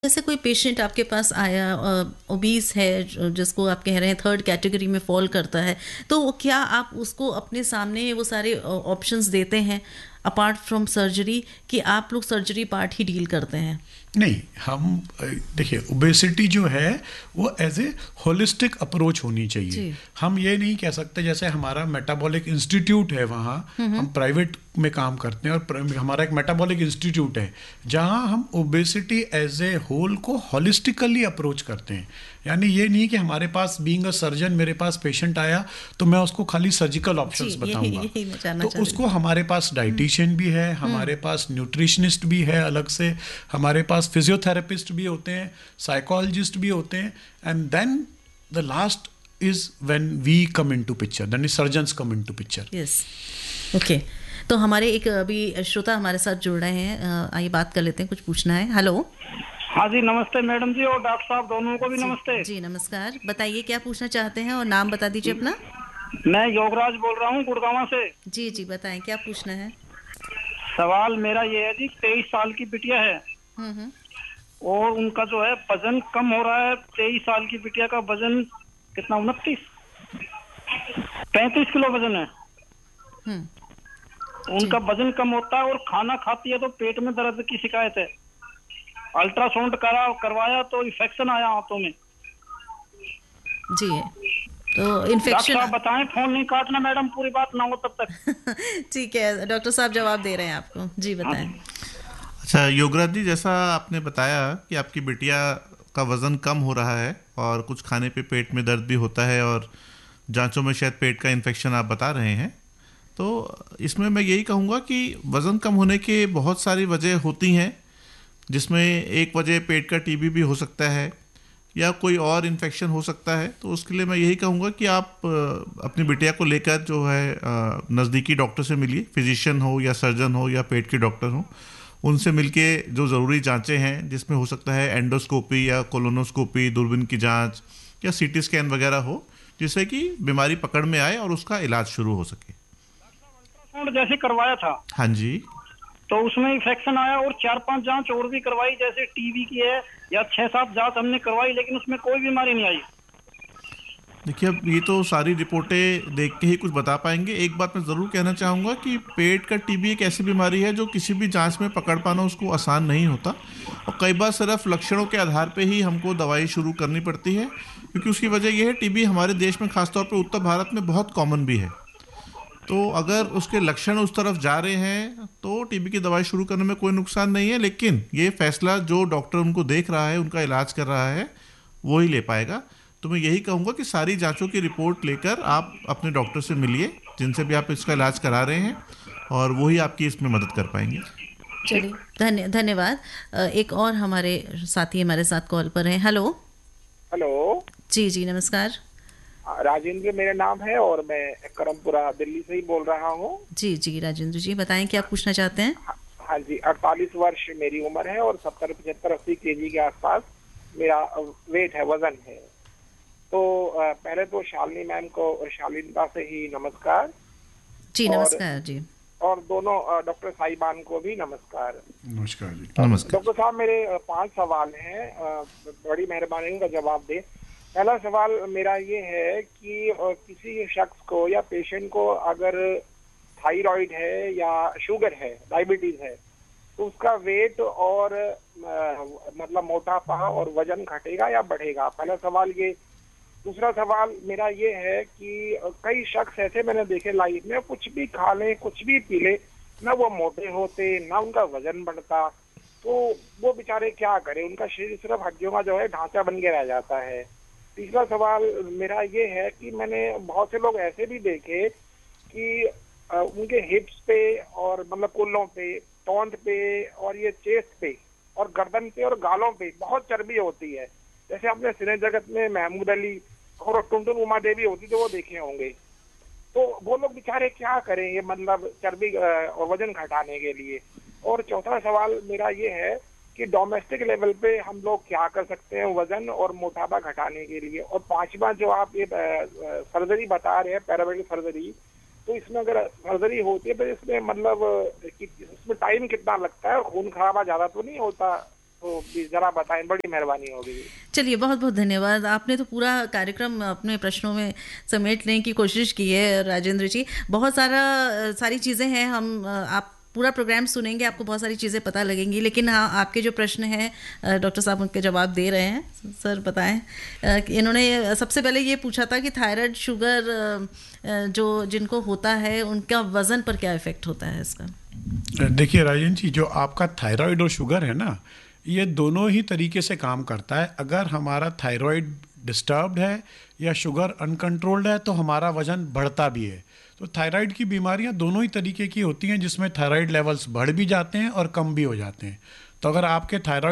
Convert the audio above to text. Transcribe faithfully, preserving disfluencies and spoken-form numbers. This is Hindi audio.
जैसे कोई पेशेंट आपके पास आया, ओबीस है, जो- जिसको आप कह रहे हैं थर्ड कैटेगरी में फॉल करता है, तो वो क्या आप उसको अपने सामने वो सारे ऑप्शंस देते हैं अपार्ट फ्रॉम सर्जरी, कि आप लोग सर्जरी पार्ट ही डील करते हैं? नहीं, हम अ, देखिए, ओबेसिटी जो है वो एज ए होलिस्टिक अप्रोच होनी चाहिए। जी। हम ये नहीं कह सकते, जैसे हमारा मेटाबॉलिक इंस्टीट्यूट है, वहाँ हम प्राइवेट में काम करते हैं और प्र- हमारा एक मेटाबॉलिक इंस्टीट्यूट है जहाँ हम ओबेसिटी एज ए होल को होलिस्टिकली अप्रोच करते हैं। यानी ये नहीं कि हमारे पास बीइंग अ सर्जन मेरे पास पेशेंट आया तो मैं उसको खाली सर्जिकल जी, ऑप्शंस यही बताऊंगा। यही मैं जानना तो चाह रही उसको हमारे पास डाइटिशियन भी है, हमारे पास न्यूट्रिशनिस्ट भी है अलग से, हमारे पास फिजियोथेरेपिस्ट भी होते हैं, साइकोलॉजिस्ट भी होते हैं, and then the last is when we come into picture, then surgeons come into picture. थी। यस। ओके। तो हमारे एक अभी श्रोता हमारे साथ जुड़ रहे हैं, अ, आइए बात कर लेते हैं, कुछ पूछना है। हेलो। हाँ जी, नमस्ते मैडम जी, और डॉक्टर साहब दोनों को भी जी नमस्ते। जी, नमस्कार। बताइए क्या पूछना चाहते हैं और नाम बता दीजिए अपना। मैं योगराज बोल रहा हूँ गुड़गांव से। जी जी, बताएं क्या पूछना है। सवाल मेरा ये है जी, तेईस साल की बिटिया है हम्म हम्म। और उनका जो है वजन कम हो रहा है। तेईस साल की बिटिया का वजन कितना, उनतीस पैंतीस किलो वजन है। हम्म। जी उनका वजन कम होता है और खाना खाती है तो पेट में दर्द की शिकायत है। अल्ट्रासाउंड करा करवाया तो इन्फेक्शन आया आंतों में। जी। तो डॉक्टर इन्फेक्शन। साहब बताएं, फोन नहीं काटना मैडम, पूरी बात ना हो तब तक। ठीक है, डॉक्टर साहब जवाब दे रहे हैं आपको। जी हाँ बताएं। जी। अच्छा योगराज जी, जैसा आपने बताया कि आपकी बिटिया का वज़न कम हो रहा है और कुछ खाने पे पेट में दर्द भी होता है और जांचों में शायद पेट का इन्फेक्शन आप बता रहे हैं, तो इसमें मैं यही कहूँगा कि वज़न कम होने के बहुत सारी वजह होती हैं, जिसमें एक वजह पेट का टीबी भी हो सकता है या कोई और इन्फेक्शन हो सकता है। तो उसके लिए मैं यही कहूँगा कि आप अ, अपनी बिटिया को लेकर जो है अ, नज़दीकी डॉक्टर से मिलिए, फिजिशियन हो या सर्जन हो या पेट के डॉक्टर हो, उनसे मिलके जो ज़रूरी जांचें हैं, जिसमें हो सकता है एंडोस्कोपी या कोलोनोस्कोपी, दूरबीन की जांच या सीटी स्कैन वगैरह हो, जिससे कि बीमारी पकड़ में आए और उसका इलाज शुरू हो सके। अल्ट्रासाउंड जैसे करवाया था हाँ जी। तो उसमें इन्फेक्शन आया और चार पांच जांच और भी करवाई, जैसे टीबी की है या छह सात जांच हमने करवाई, लेकिन उसमें कोई बीमारी नहीं आई। देखिए, अब ये तो सारी रिपोर्टें देख के ही कुछ बता पाएंगे। एक बात मैं ज़रूर कहना चाहूँगा कि पेट का टीबी एक ऐसी बीमारी है जो किसी भी जांच में पकड़ पाना उसको आसान नहीं होता, और कई बार सिर्फ लक्षणों के आधार पे ही हमको दवाई शुरू करनी पड़ती है, क्योंकि उसकी वजह यह है टीबी हमारे देश में, खासतौर पर उत्तर भारत में, बहुत कॉमन भी है। तो अगर उसके लक्षण उस तरफ जा रहे हैं तो टीबी की दवाई शुरू करने में कोई नुकसान नहीं है, लेकिन ये फैसला जो डॉक्टर उनको देख रहा है, उनका इलाज कर रहा है, वो ही ले पाएगा। तो मैं यही कहूँगा कि सारी जांचों की रिपोर्ट लेकर आप अपने डॉक्टर से मिलिए, जिनसे भी आप इसका इलाज करा रहे हैं, और वो ही आपकी इसमें मदद कर पाएंगे। चलिए, धन्य धन्यवाद। अ, एक और हमारे साथी हमारे साथ कॉल पर हैं। हेलो। हेलो, जी जी, नमस्कार। राजेंद्र मेरा नाम है और मैं करमपुरा दिल्ली से ही बोल रहा हूँ। जी जी, राजेंद्र जी बताएं क्या पूछना चाहते हैं। हाँ जी, अड़तालीस वर्ष मेरी उम्र है और सत्तर पचहत्तर अस्सी केजी के आसपास मेरा वेट है, वजन है। तो अ, पहले तो शालिनी मैम को शालीनता से ही नमस्कार, जी और नमस्कार जी। और दोनों अ, डॉक्टर साहिबान को भी नमस्कार। नमस्कार जी। नमस्कार। डॉक्टर साहब, मेरे अ, पांच सवाल हैं, अ, बड़ी मेहरबानी का जवाब दें। पहला सवाल मेरा ये है कि अ, किसी शख्स को या पेशेंट को अगर थायराइड है या शुगर है, डायबिटीज है, तो उसका वेट और अ, मतलब मोटापा और वजन घटेगा या बढ़ेगा? पहला सवाल ये। दूसरा सवाल मेरा ये है कि अ, कई शख्स ऐसे मैंने देखे लाइफ में, कुछ भी खा लें कुछ भी पी ले, ना वो मोटे होते ना उनका वजन बढ़ता, तो वो बेचारे क्या करें? उनका शरीर सिर्फ हड्डियों का जो है ढांचा बन के रह जाता है। तीसरा सवाल मेरा ये है कि मैंने बहुत से लोग ऐसे भी देखे कि अ, उनके हिप्स पे और मतलब कुल्लों पे, टॉन्ट पे और ये चेस्ट पे और गर्दन पे और गालों पे बहुत चर्बी होती है। जैसे आपने सिने जगत में महमूद अली और टुनटुन उमा देवी होती तो वो देखे होंगे। तो वो लोग बेचारे क्या करें ये मतलब चर्बी अ, और वजन घटाने के लिए? और चौथा सवाल मेरा ये है कि डोमेस्टिक लेवल पे हम लोग क्या कर सकते हैं वजन और मोटापा घटाने के लिए? और पांचवा, जो आप ये सर्जरी बता रहे हैं, पैरामेडिकल सर्जरी, तो इसमें अगर सर्जरी होती है तो इसमें मतलब कि इसमें टाइम कितना लगता है? खून खराबा ज्यादा तो नहीं होता? तो भी जरा बताएं, बड़ी मेहरबानी होगी। चलिए, बहुत बहुत धन्यवाद। आपने तो पूरा कार्यक्रम अपने प्रश्नों में समेटने की कोशिश की है राजेंद्र जी। बहुत सारा सारी चीज़ें हैं, हम आप पूरा प्रोग्राम सुनेंगे, आपको बहुत सारी चीज़ें पता लगेंगी। लेकिन हाँ, आपके जो प्रश्न हैं डॉक्टर साहब उनके जवाब दे रहे हैं। सर बताएं। इन्होंने सबसे पहले ये पूछा था कि थायराइड शुगर जो जिनको होता है उनका वज़न पर क्या इफ़ेक्ट होता है इसका। देखिए राजेंद्र जी, जो आपका थायराइड और शुगर है ना, ये दोनों ही तरीके से काम करता है। अगर हमारा थायराइड डिस्टर्ब्ड है या शुगर अनकंट्रोल्ड है तो हमारा वज़न बढ़ता भी है। तो थायराइड की बीमारियां दोनों ही तरीके की होती हैं, जिसमें थायराइड लेवल्स बढ़ भी जाते हैं और कम भी हो जाते हैं। तो अगर आपके थायराइड